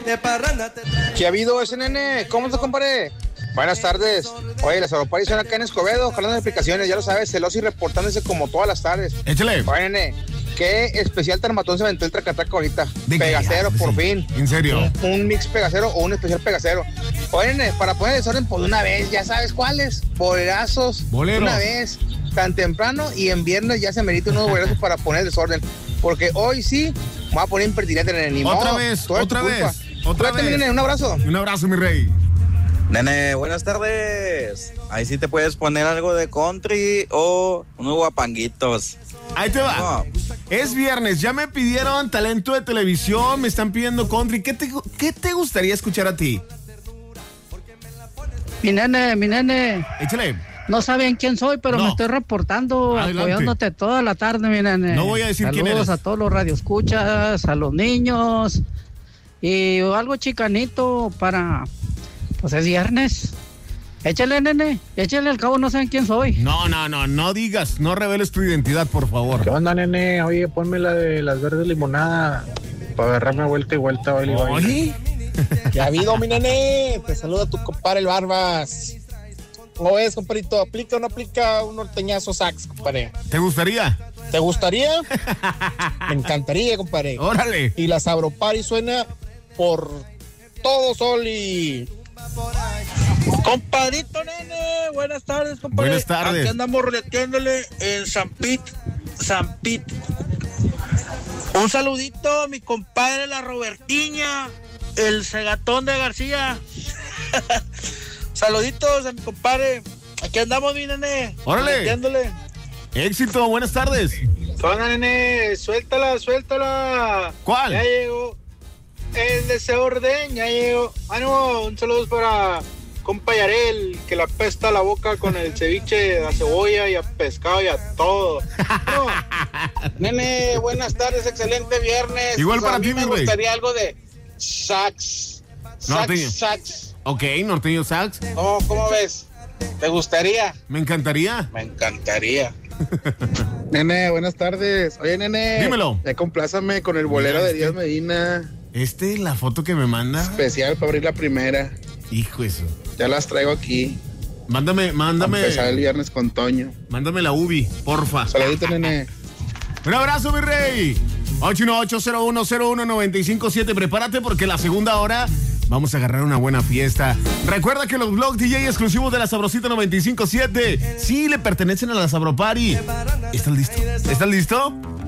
¿Qué ha habido ese nene? ¿Cómo te compadre? Buenas tardes. Oye, las Aeroparis son acá en Escobedo, jalando explicaciones, ya lo sabes, celoso y reportándose como todas las tardes. Échale. Oye, nene, qué especial termatón se aventó el tracatraca ahorita. ¿De qué? Pegacero, Sí. por fin. ¿En serio? Un mix pegacero o un especial pegacero. Oye, nene, para poner desorden por una vez, ya sabes cuáles. Bolerazos. Boleros. Una vez, tan temprano y en viernes ya se merita unos bolerazos para poner desorden. Porque hoy sí, me voy a poner impertinente, nene. Ni Otra modo, vez, todo es tu otra culpa. vez, otra Cuídate, vez. nene, un abrazo. Un abrazo, mi rey. Nene, buenas tardes. Ahí sí te puedes poner algo de country o unos guapanguitos. Ahí te va. No. Es viernes, ya me pidieron talento de televisión, me están pidiendo country. ¿Qué te gustaría escuchar a ti? Mi nene, Échale. no saben quién soy, pero No. me estoy reportando, Adelante. apoyándote toda la tarde, mi nene. No voy a decir quién Saludos eres. a todos los radioescuchas, a los niños, y algo chicanito para, pues es viernes. Échale, nene, échale, al cabo no saben quién soy. No digas, no reveles tu identidad, por favor. ¿Qué onda, nene? Oye, ponme la de las verdes limonada para agarrarme vuelta y vuelta. Baile, baile. Oye, ¿Qué ha habido, mi nene? Te saluda tu compadre el Barbas. ¿Cómo ves, compadrito? ¿Aplica o no aplica un norteñazo sax, compadre? ¿te gustaría? ¿Te gustaría? Me encantaría, compadre. Órale. Y la Sabropari suena por todo sol y... Compadrito, nene, buenas tardes, compadre. Buenas tardes. Aquí andamos roleteándole en San Pit. Un saludito a mi compadre la Robertiña, el cegatón de García. Saluditos a mi compadre. Aquí andamos, mi nene. Órale. Roleteándole. Éxito, buenas tardes. ¿Qué onda, nene? Suéltala. ¿Cuál? Ya llegó. El desorden, ya llegó. No, un saludo para compa Yarel, que le apesta la boca con el ceviche a cebolla y a pescado y a todo. No. Nene, buenas tardes, excelente viernes. Igual Pues para a mí ti, me mi güey. gustaría algo de sax. Norteño. Sax. Ok, norteño sax. ¿Cómo ves? ¿Te gustaría? Me encantaría. Me encantaría. Nene, buenas tardes. Oye, nene. Dímelo. Ya complázame con el bolero Mira, de Díaz Medina. La foto que me manda. Especial para abrir la primera. Hijo eso. Ya las traigo aquí. Mándame. Empezar el viernes con Toño. Mándame la UBI, porfa. Saludito, nene. Un abrazo, mi rey. 818-0101-957. Prepárate porque la segunda hora vamos a agarrar una buena fiesta. Recuerda que los vlogs DJ exclusivos de la Sabrosita 957 sí le pertenecen a la Sabropari. ¿Estás listo? ¿Estás listo?